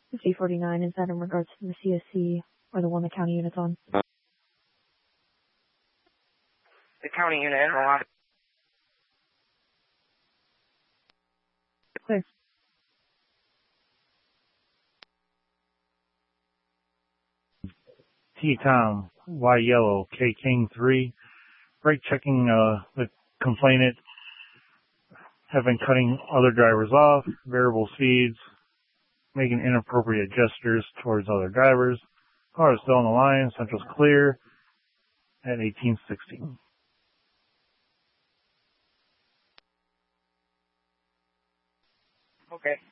5049, is that in regards to the CSC or the one the county unit's on? The county unit, hold on. Clear. T-Tom, Y Yellow, K King 3, brake checking the complainant, have been cutting other drivers off, variable speeds, making inappropriate gestures towards other drivers. Car is still on the line, central's clear at 1816. Okay.